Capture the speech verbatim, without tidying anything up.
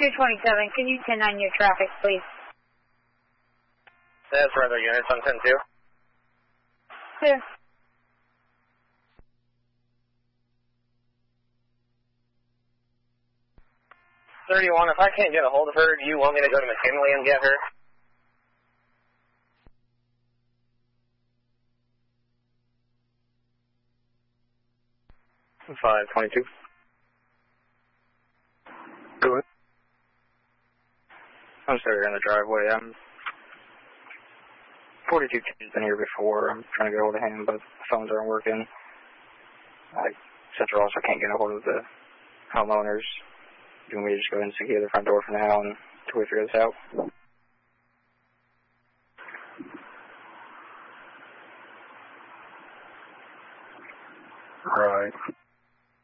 two twenty-seven, can you ten nine your traffic, please? That's for other units on ten two. Clear. thirty-one, if I can't get a hold of her, do you want me to go to McKinley and get her? five twenty-two. Go ahead. I'm sorry, in the driveway. I'm forty-two T's been here before. I'm trying to get a hold of him, but the phones aren't working. I Central also can't get a hold of the homeowners. You want me to just go ahead and secure the front door for now until we figure this out? Right.